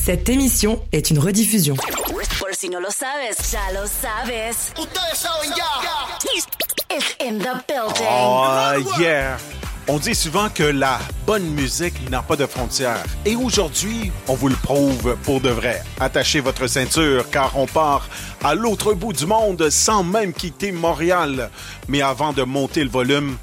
Cette émission est une rediffusion. Por si no lo sabes, ya lo sabes. Ustedes saben ya. It's in the building. Oh yeah! On dit souvent que la bonne musique n'a pas de frontières. Et aujourd'hui, on vous le prouve pour de vrai. Attachez votre ceinture car on part à l'autre bout du monde sans même quitter Montréal. Mais avant de monter le volume,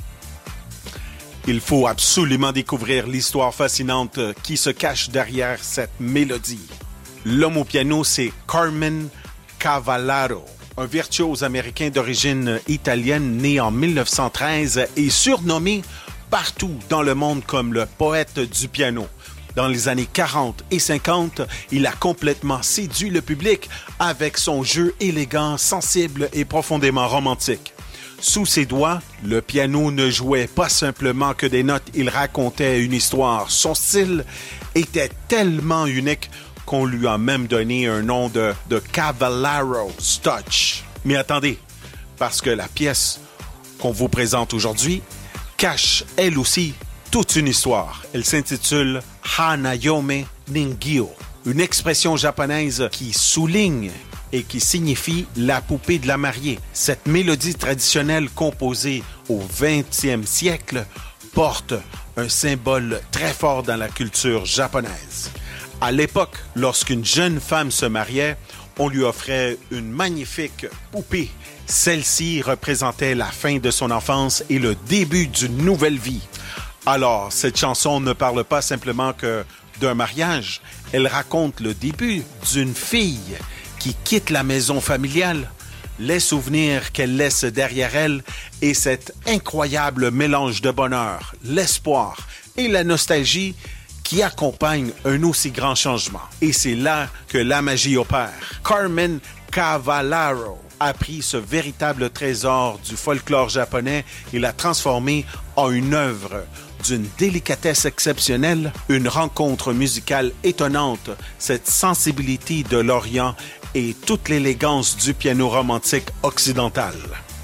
il faut absolument découvrir l'histoire fascinante qui se cache derrière cette mélodie. L'homme au piano, c'est Carmine Cavallaro, un virtuose américain d'origine italienne né en 1913 et surnommé partout dans le monde comme le poète du piano. Dans les années 40 et 50, il a complètement séduit le public avec son jeu élégant, sensible et profondément romantique. Sous ses doigts, le piano ne jouait pas simplement que des notes, il racontait une histoire. Son style était tellement unique qu'on lui a même donné un nom de Cavallaro's Touch. Mais attendez, parce que la pièce qu'on vous présente aujourd'hui cache, elle aussi, toute une histoire. Elle s'intitule Hanayome Ningyo, une expression japonaise qui souligne et qui signifie la poupée de la mariée. Cette mélodie traditionnelle composée au 20e siècle porte un symbole très fort dans la culture japonaise. À l'époque, lorsqu'une jeune femme se mariait, on lui offrait une magnifique poupée. Celle-ci représentait la fin de son enfance et le début d'une nouvelle vie. Alors, cette chanson ne parle pas simplement que d'un mariage, elle raconte le début d'une fille qui quitte la maison familiale, les souvenirs qu'elle laisse derrière elle et cet incroyable mélange de bonheur, l'espoir et la nostalgie qui accompagne un aussi grand changement. Et c'est là que la magie opère. Carmine Cavallaro a pris ce véritable trésor du folklore japonais et l'a transformé en une œuvre d'une délicatesse exceptionnelle, une rencontre musicale étonnante, cette sensibilité de l'Orient et toute l'élégance du piano romantique occidental.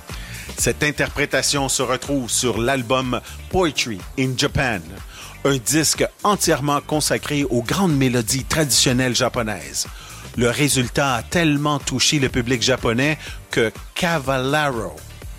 Cette interprétation se retrouve sur l'album Poetry in Japan, un disque entièrement consacré aux grandes mélodies traditionnelles japonaises. Le résultat a tellement touché le public japonais que Cavallaro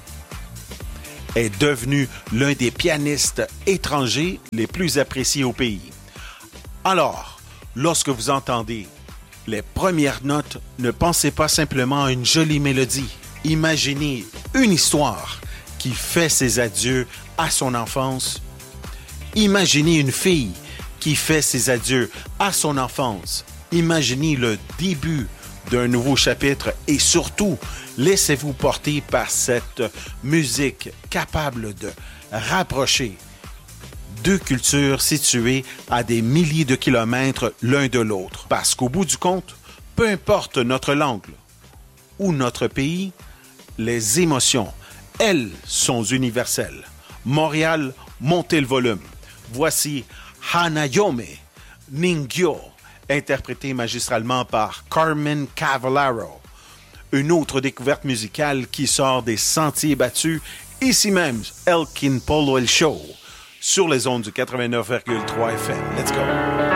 est devenu l'un des pianistes étrangers les plus appréciés au pays. Alors, lorsque vous entendez les premières notes, ne pensez pas simplement à une jolie mélodie. Imaginez une histoire qui fait ses adieux à son enfance. Imaginez une fille qui fait ses adieux à son enfance. Imaginez le début d'un nouveau chapitre et surtout, laissez-vous porter par cette musique capable de rapprocher deux cultures situées à des milliers de kilomètres l'un de l'autre. Parce qu'au bout du compte, peu importe notre langue ou notre pays, les émotions, elles, sont universelles. Montréal, montez le volume. Voici Hanayome Ningyo, interprété magistralement par Carmine Cavallaro. Une autre découverte musicale qui sort des sentiers battus, ici même, El Kin Polo El Show, sur les ondes du 89,3 FM. Let's go!